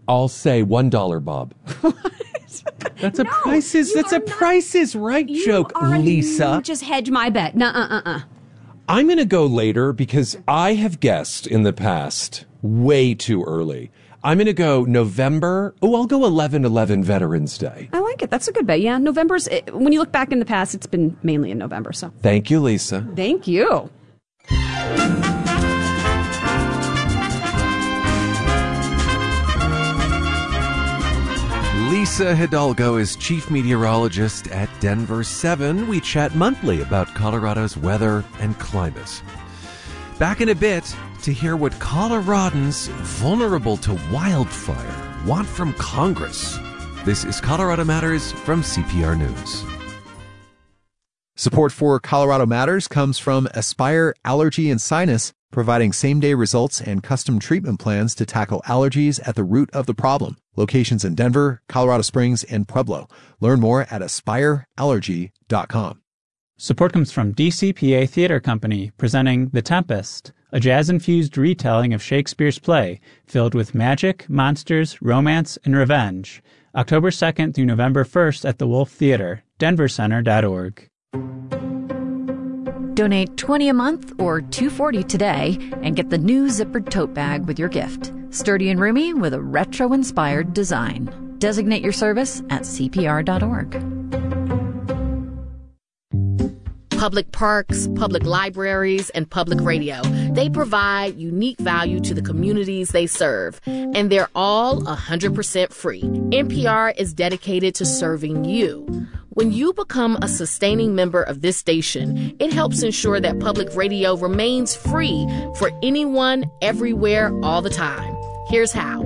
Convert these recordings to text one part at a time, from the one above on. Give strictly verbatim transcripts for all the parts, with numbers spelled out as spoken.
I'll say one dollar, Bob. That's a No, prices. you That's a are not- prices right You joke, are Lisa. Just hedge my bet. Nuh uh uh uh. I'm going to go later because I have guessed in the past way too early. I'm going to go November. Oh, I'll go eleven eleven Veterans Day. I like it. That's a good bet. Yeah, November's, it, when you look back in the past, it's been mainly in November. So Thank you, Lisa. thank you. Lisa Hidalgo is chief meteorologist at Denver seven. We chat monthly about Colorado's weather and climate. Back in a bit to hear what Coloradans vulnerable to wildfire want from Congress. This is Colorado Matters from C P R News. Support for Colorado Matters comes from Aspire Allergy and Sinus, providing same-day results and custom treatment plans to tackle allergies at the root of the problem. Locations in Denver, Colorado Springs, and Pueblo. Learn more at aspire allergy dot com. Support comes from D C P A Theater Company, presenting The Tempest, a jazz-infused retelling of Shakespeare's play filled with magic, monsters, romance, and revenge. October second through November first at the Wolf Theater, denver center dot org. Donate twenty a month or two dollars and forty cents today and get the new zippered tote bag with your gift. Sturdy and roomy with a retro-inspired design. Designate your service at C P R dot org. Public parks, public libraries, and public radio. They provide unique value to the communities they serve, and they're all one hundred percent free. N P R is dedicated to serving you. When you become a sustaining member of this station, it helps ensure that public radio remains free for anyone, everywhere, all the time. Here's how.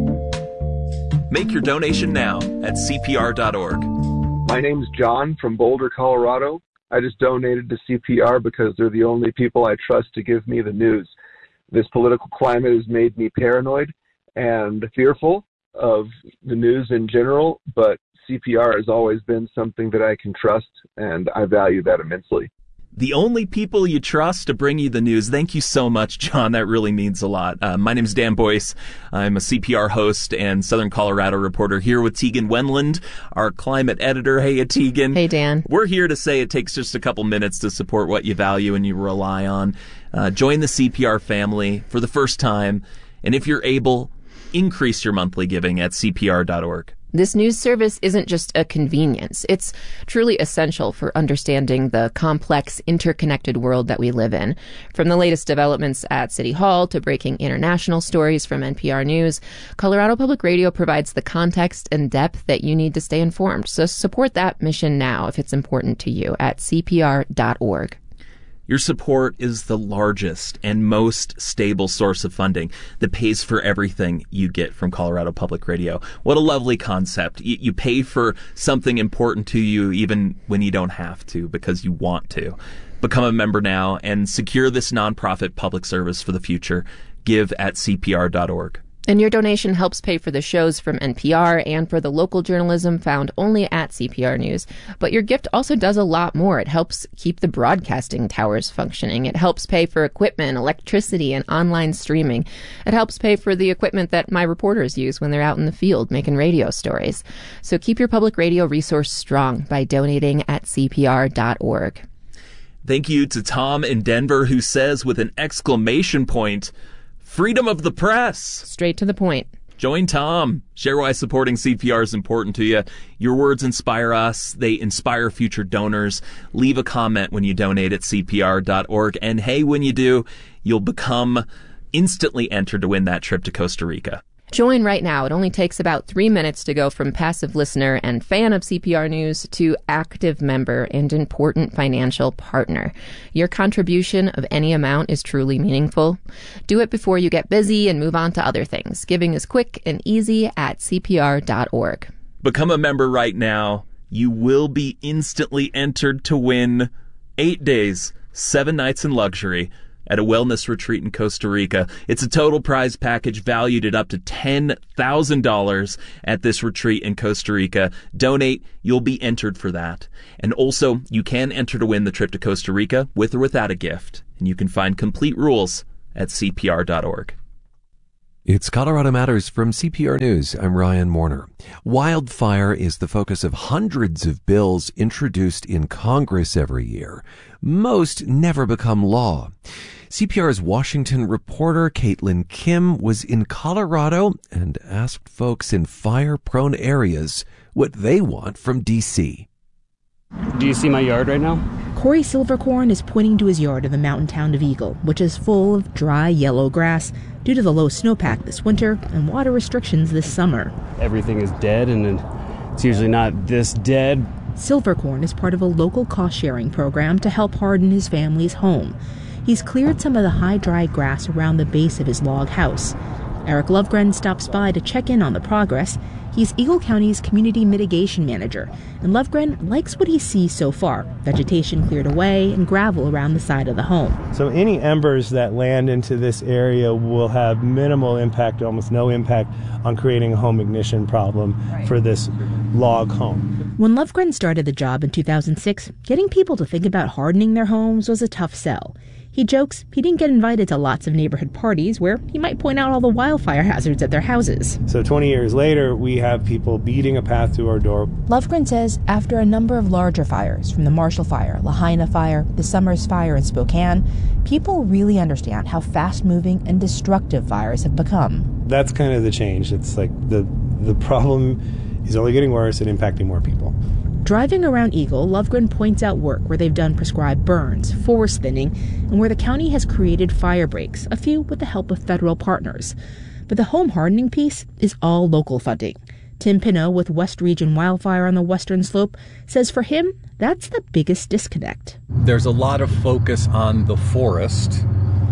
Make your donation now at C P R dot org. My name's John from Boulder, Colorado. I just donated to C P R because they're the only people I trust to give me the news. This political climate has made me paranoid and fearful of the news in general, but C P R has always been something that I can trust, and I value that immensely. The only people you trust to bring you the news. Thank you so much, John. That really means a lot. Uh, my name is Dan Boyce. I'm a C P R host and Southern Colorado reporter here with Tegan Wendland, our climate editor. Hey, Tegan. Hey, Dan. We're here to say it takes just a couple minutes to support what you value and you rely on. Uh, join the C P R family for the first time. And if you're able, increase your monthly giving at C P R dot org. This news service isn't just a convenience. It's truly essential for understanding the complex, interconnected world that we live in. From the latest developments at City Hall to breaking international stories from N P R News, Colorado Public Radio provides the context and depth that you need to stay informed. So support that mission now if it's important to you at C P R dot org. Your support is the largest and most stable source of funding that pays for everything you get from Colorado Public Radio. What a lovely concept. You, you pay for something important to you even when you don't have to because you want to. Become a member now and secure this nonprofit public service for the future. Give at C P R dot org. And your donation helps pay for the shows from N P R and for the local journalism found only at C P R News. But your gift also does a lot more. It helps keep the broadcasting towers functioning. It helps pay for equipment, electricity, and online streaming. It helps pay for the equipment that my reporters use when they're out in the field making radio stories. So keep your public radio resource strong by donating at C P R dot org. Thank you to Tom in Denver, who says with an exclamation point, freedom of the press. Straight to the point. Join Tom. Share why supporting C P R is important to you. Your words inspire us. They inspire future donors. Leave a comment when you donate at C P R dot org. And hey, when you do, you'll become instantly entered to win that trip to Costa Rica. Join right now. It only takes about three minutes to go from passive listener and fan of C P R News to active member and important financial partner. Your contribution of any amount is truly meaningful. Do it before you get busy and move on to other things. Giving is quick and easy at C P R dot org. Become a member right now. You will be instantly entered to win eight days, seven nights in luxury at a wellness retreat in Costa Rica. It's a total prize package valued at up to ten thousand dollars at this retreat in Costa Rica. Donate, you'll be entered for that. And also, you can enter to win the trip to Costa Rica with or without a gift. And you can find complete rules at C P R dot org. It's Colorado Matters from C P R News. I'm Ryan Warner. Wildfire is the focus of hundreds of bills introduced in Congress every year. Most never become law. C P R's Washington reporter Caitlin Kim was in Colorado and asked folks in fire-prone areas what they want from D C. Do you see my yard right now? Corey Silvercorn is pointing to his yard in the mountain town of Eagle, which is full of dry yellow grass due to the low snowpack this winter and water restrictions this summer. Everything is dead, and it's usually not this dead. Silvercorn is part of a local cost-sharing program to help harden his family's home. He's cleared some of the high, dry grass around the base of his log house. Eric Lovegren stops by to check in on the progress. He's Eagle County's community mitigation manager, and Lovegren likes what he sees so far. Vegetation cleared away and gravel around the side of the home. So any embers that land into this area will have minimal impact, almost no impact, on creating a home ignition problem for this log home. When Lovegren started the job in two thousand six, getting people to think about hardening their homes was a tough sell. He jokes he didn't get invited to lots of neighborhood parties where he might point out all the wildfire hazards at their houses. So twenty years later, we have people beating a path to our door. Lovegren says after a number of larger fires, from the Marshall Fire, Lahaina Fire, the Summers Fire in Spokane, people really understand how fast-moving and destructive fires have become. That's kind of the change. It's like the the problem is only getting worse and impacting more people. Driving around Eagle, Lovegren points out work where they've done prescribed burns, forest thinning, and where the county has created fire breaks, a few with the help of federal partners. But the home hardening piece is all local funding. Tim Pinot with West Region Wildfire on the Western Slope says for him, that's the biggest disconnect. There's a lot of focus on the forest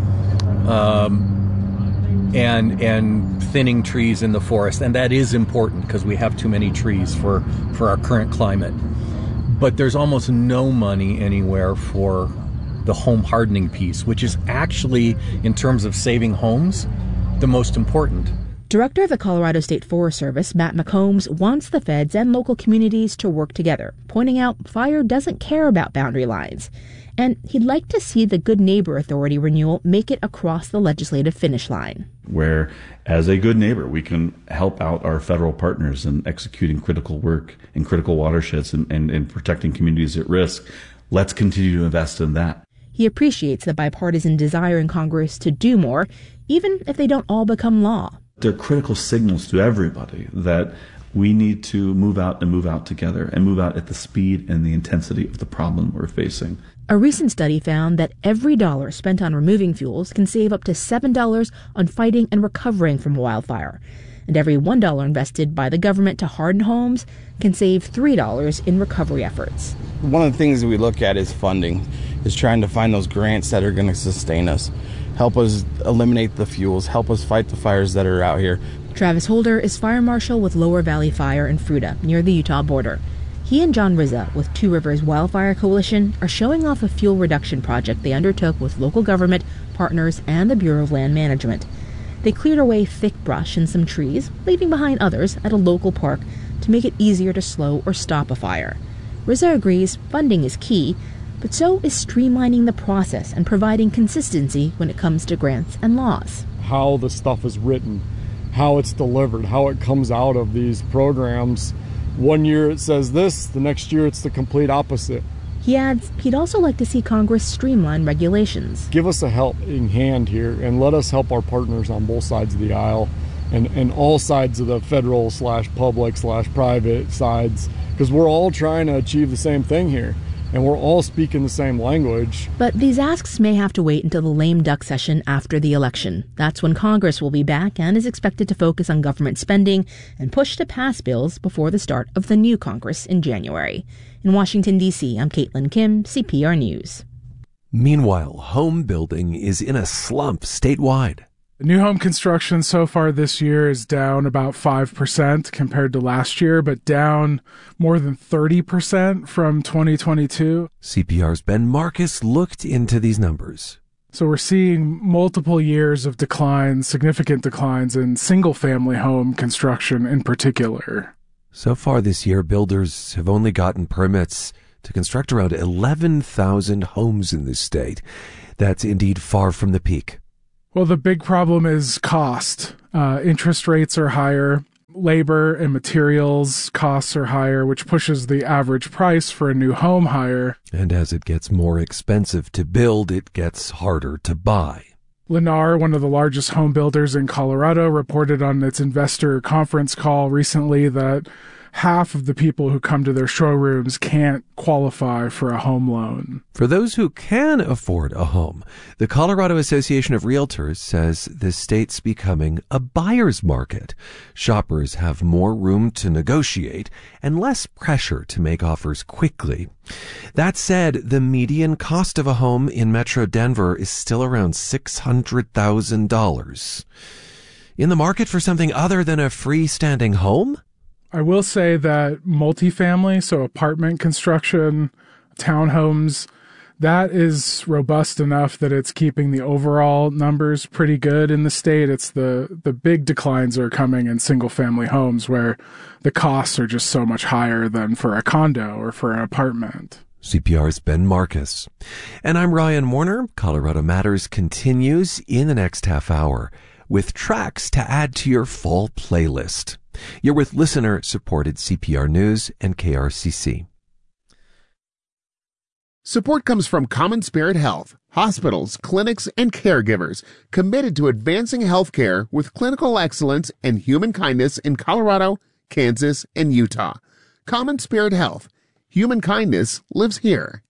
um, and and thinning trees in the forest, and that is important because we have too many trees for, for our current climate. But there's almost no money anywhere for the home hardening piece, which is actually, in terms of saving homes, the most important. Director of the Colorado State Forest Service, Matt McCombs, wants the feds and local communities to work together, pointing out fire doesn't care about boundary lines. And he'd like to see the Good Neighbor Authority renewal make it across the legislative finish line. Where, as a good neighbor, we can help out our federal partners in executing critical work in critical watersheds and, and, and protecting communities at risk. Let's continue to invest in that. He appreciates the bipartisan desire in Congress to do more, even if they don't all become law. They're critical signals to everybody that we need to move out and move out together and move out at the speed and the intensity of the problem we're facing. A recent study found that every dollar spent on removing fuels can save up to seven dollars on fighting and recovering from wildfire. And every one dollar invested by the government to harden homes can save three dollars in recovery efforts. One of the things that we look at is funding, is trying to find those grants that are going to sustain us, help us eliminate the fuels, help us fight the fires that are out here. Travis Holder is fire marshal with Lower Valley Fire in Fruita, near the Utah border. He and John Rizza with Two Rivers Wildfire Coalition are showing off a fuel reduction project they undertook with local government, partners, and the Bureau of Land Management. They cleared away thick brush and some trees, leaving behind others at a local park to make it easier to slow or stop a fire. Rizza agrees funding is key, but so is streamlining the process and providing consistency when it comes to grants and laws. How the stuff is written, how it's delivered, how it comes out of these programs. One year it says this, the next year it's the complete opposite. He adds he'd also like to see Congress streamline regulations. Give us a helping hand here and let us help our partners on both sides of the aisle and, and all sides of the federal slash public slash private sides, because we're all trying to achieve the same thing here. And we're all speaking the same language. But these asks may have to wait until the lame duck session after the election. That's when Congress will be back and is expected to focus on government spending and push to pass bills before the start of the new Congress in January. In Washington, D C, I'm Caitlin Kim, C P R News. Meanwhile, home building is in a slump statewide. New home construction so far this year is down about five percent compared to last year, but down more than thirty percent from twenty twenty-two. C P R's Ben Marcus looked into these numbers. So we're seeing multiple years of declines, significant declines in single-family home construction in particular. So far this year, builders have only gotten permits to construct around eleven thousand homes in this state. That's indeed far from the peak. Well, the big problem is cost. Uh, interest rates are higher. Labor and materials costs are higher, which pushes the average price for a new home higher. And as it gets more expensive to build, it gets harder to buy. Lennar, one of the largest home builders in Colorado, reported on its investor conference call recently that half of the people who come to their showrooms can't qualify for a home loan. For those who can afford a home, the Colorado Association of Realtors says the state's becoming a buyer's market. Shoppers have more room to negotiate and less pressure to make offers quickly. That said, the median cost of a home in Metro Denver is still around six hundred thousand dollars. In the market for something other than a freestanding home? I will say that multifamily, so apartment construction, townhomes, that is robust enough that it's keeping the overall numbers pretty good in the state. It's the, the big declines are coming in single-family homes where the costs are just so much higher than for a condo or for an apartment. C P R's Ben Marcus. And I'm Ryan Warner. Colorado Matters continues in the next half hour with tracks to add to your fall playlist. You're with listener-supported C P R News and K R C C. Support comes from Common Spirit Health, hospitals, clinics, and caregivers committed to advancing healthcare with clinical excellence and human kindness in Colorado, Kansas, and Utah. Common Spirit Health. Human kindness lives here.